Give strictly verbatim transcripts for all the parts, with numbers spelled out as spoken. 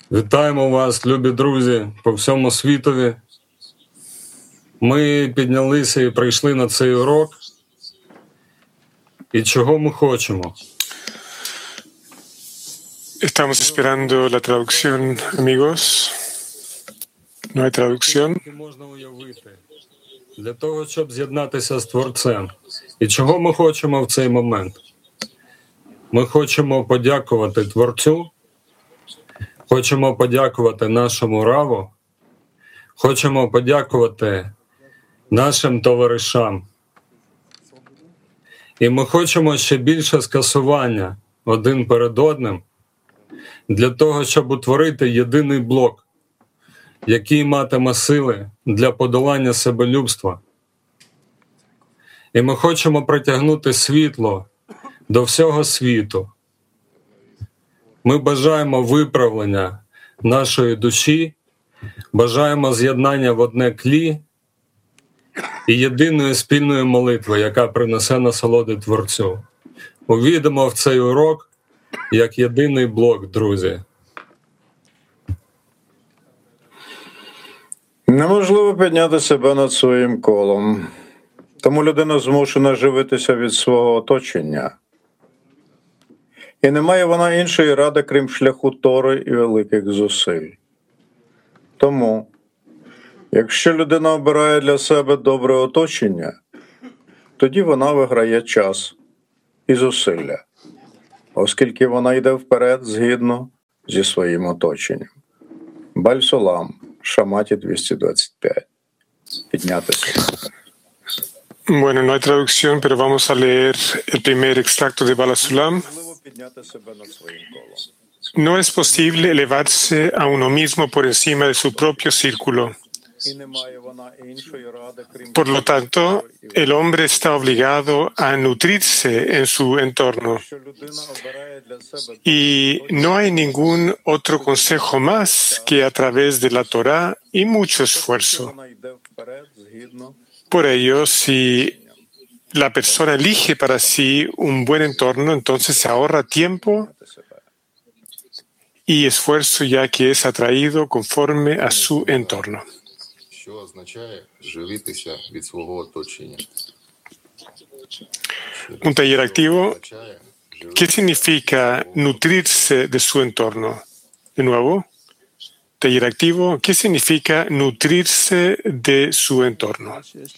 Вітаємо вас, любі друзі, по всьому світові. Ми піднялися і прийшли на цей урок. І чого ми хочемо? Estamos esperando la traducción, amigos. No hay traducción. Можна уявити. Для того, щоб з'єднатися з Творцем. І чого ми хочемо в цей момент? Ми хочемо подякувати Творцю, хочемо подякувати нашому Раву, хочемо подякувати нашим товаришам. І ми хочемо ще більше скасування один перед одним для того, щоб утворити єдиний блок, який матиме сили для подолання себелюбства. І ми хочемо притягнути світло до всього світу. Ми бажаємо виправлення нашої душі, бажаємо з'єднання в одне клі і єдиної спільної молитви, яка принесе насолоди Творцю. Увійдемо в цей урок як єдиний блок, друзі. Неможливо підняти себе над своїм колом. Тому людина змушена живитися від свого оточення. І немає вона іншої ради, крім шляху Тори і великих зусиль. Тому, якщо людина обирає для себе добре оточення, тоді вона виграє час і зусилля, оскільки вона йде вперед згідно зі своїм оточенням. Баль-Солам, Шаматі двісті двадцять п'ять. Піднятися. Bueno, no hay traducción, pero vamos a leer el primer extracto de Bala Sulam. No es posible elevarse a uno mismo por encima de su propio círculo. Por lo tanto, el hombre está obligado a nutrirse en su entorno. Y no hay ningún otro consejo más que a través de la Torá y mucho esfuerzo. Por ello, si la persona elige para sí un buen entorno, entonces se ahorra tiempo y esfuerzo, ya que es atraído conforme a su entorno. Un taller activo. ¿Qué significa nutrirse de su entorno? De nuevo, taller activo. ¿Qué significa nutrirse de su entorno?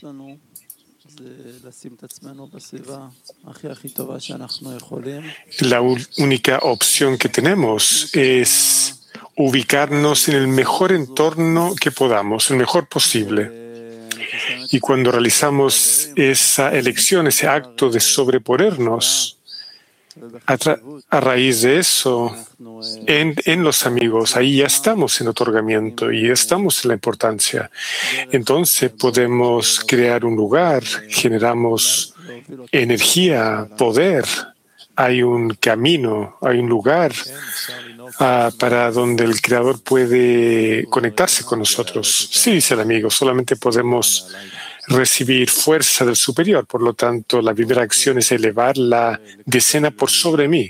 La única opción que tenemos es ubicarnos en el mejor entorno que podamos, el mejor posible. Y cuando realizamos esa elección, ese acto de sobreponernos, a, a raíz de eso, en, en los amigos, ahí ya estamos en otorgamiento y estamos en la importancia. Entonces podemos crear un lugar, generamos energía, poder. Hay un camino, hay un lugar uh, para donde el Creador puede conectarse con nosotros. Sí, dice el amigo, solamente podemos recibir fuerza del superior. Por lo tanto, la primera acción es elevar la decena por sobre mí.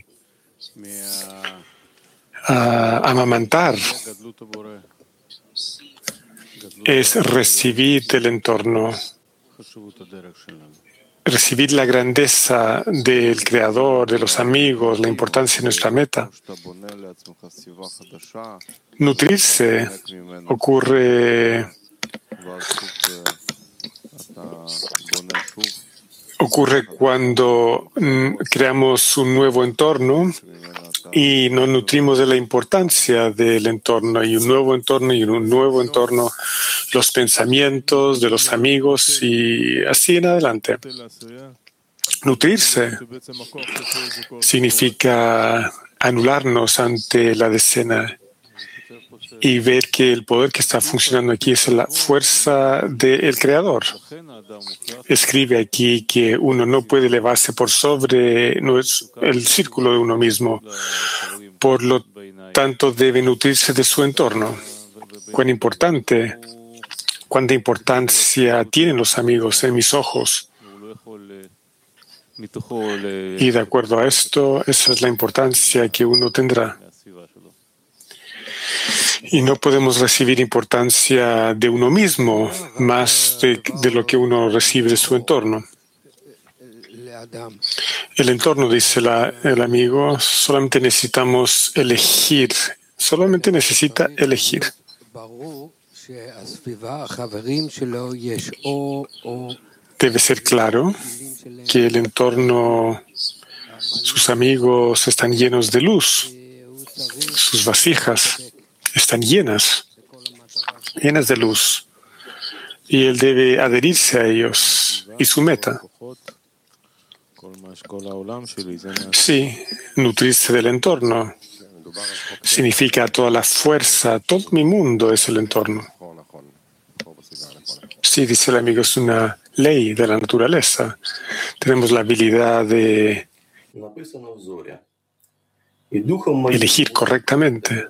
Uh, amamantar es recibir del entorno, recibir la grandeza del Creador, de los amigos, la importancia de nuestra meta. Nutrirse ocurre ocurre cuando mm, creamos un nuevo entorno y nos nutrimos de la importancia del entorno, y un nuevo entorno y un nuevo entorno, los pensamientos de los amigos y así en adelante. Nutrirse significa anularnos ante la decena y ver que el poder que está funcionando aquí es la fuerza del Creador. Escribe aquí que uno no puede elevarse por sobre el círculo de uno mismo. Por lo tanto, debe nutrirse de su entorno. Cuán importante, cuánta importancia tienen los amigos en mis ojos. Y de acuerdo a esto, esa es la importancia que uno tendrá. Y no podemos recibir importancia de uno mismo más de, de lo que uno recibe de su entorno. El entorno, dice la, el amigo, solamente necesitamos elegir. Solamente necesita elegir. Debe ser claro que el entorno, sus amigos están llenos de luz, sus vasijas están llenas, llenas de luz, y él debe adherirse a ellos. Y su meta, sí, nutrirse del entorno. Significa toda la fuerza, todo mi mundo es el entorno. Sí, dice el amigo, es una ley de la naturaleza. Tenemos la habilidad de elegir correctamente.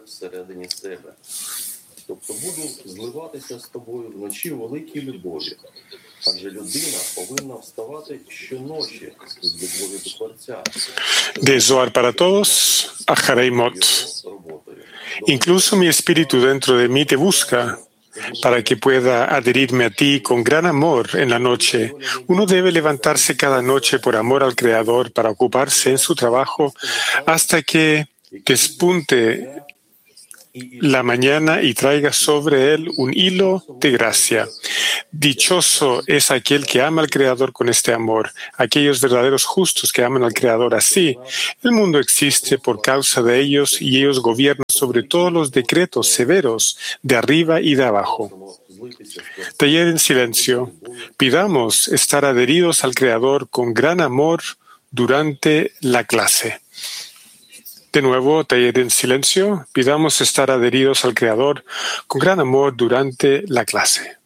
De Zohar para todos a Hareimot. Incluso mi espíritu dentro de mí te busca para que pueda adherirme a ti con gran amor en la noche. Uno debe levantarse cada noche por amor al Creador para ocuparse en su trabajo hasta que despunte la mañana y traiga sobre él un hilo de gracia. Dichoso es aquel que ama al Creador con este amor, aquellos verdaderos justos que aman al Creador así. El mundo existe por causa de ellos y ellos gobiernan sobre todos los decretos severos de arriba y de abajo. Taller en silencio. Pidamos estar adheridos al Creador con gran amor durante la clase. De nuevo, taller en silencio. Pidamos estar adheridos al Creador con gran amor durante la clase.